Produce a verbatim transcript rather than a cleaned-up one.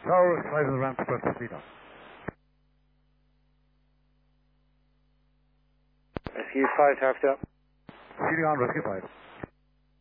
Tower, slide in the ramp, press the speed up. Rescue five, tapped up. Shooting on, rescue five.